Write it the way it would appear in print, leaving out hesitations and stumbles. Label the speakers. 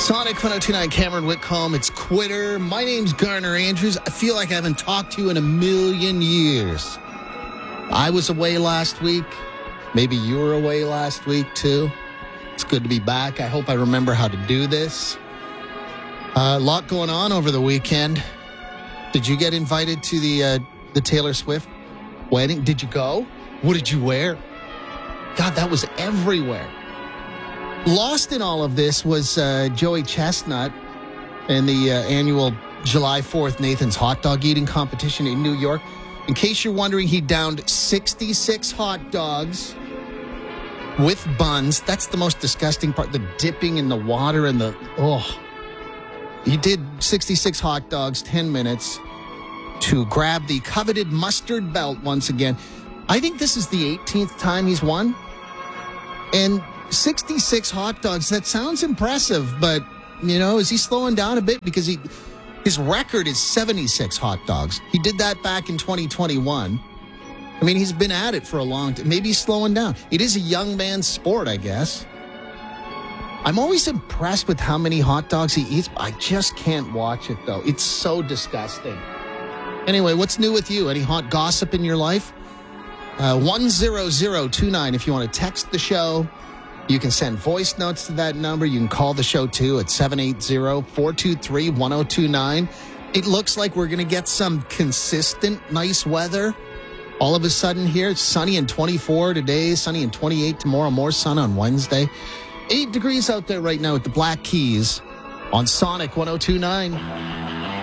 Speaker 1: Sonic 102.9, Cameron Whitcomb. It's Quitter. My name's Garner Andrews. I feel like I haven't talked to you in a million years. I was away last week. Maybe you were away last week, too. It's good to be back. I hope I remember how to do this. A lot going on over the weekend. Did you get invited to the Taylor Swift wedding? Did you go? What did you wear? God, that was everywhere. Lost in all of this was Joey Chestnut and the annual July 4th Nathan's hot dog eating competition in New York. In case you're wondering, he downed 66 hot dogs with buns. That's the most disgusting part, the dipping in the water and He did 66 hot dogs, 10 minutes to grab the coveted mustard belt once again. I think this is the 18th time he's won. And 66 hot dogs, that sounds impressive, but, is he slowing down a bit? Because his record is 76 hot dogs. He did that back in 2021. I mean, he's been at it for a long time. Maybe he's slowing down. It is a young man's sport, I guess. I'm always impressed with how many hot dogs he eats. I just can't watch it, though. It's so disgusting. Anyway, what's new with you? Any hot gossip in your life? 10029 if you want to text the show. You can send voice notes to that number. You can call the show, too, at 780-423-1029. It looks like we're going to get some consistent nice weather all of a sudden here. It's sunny and 24 today, sunny and 28 tomorrow, more sun on Wednesday. 8 degrees out there right now at the Black Keys on Sonic 102.9.